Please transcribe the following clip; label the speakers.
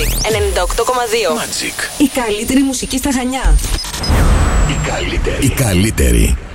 Speaker 1: Magic 98,2.
Speaker 2: Magic.
Speaker 1: Η καλύτερη μουσική στα Χανιά.
Speaker 2: Η καλύτερη.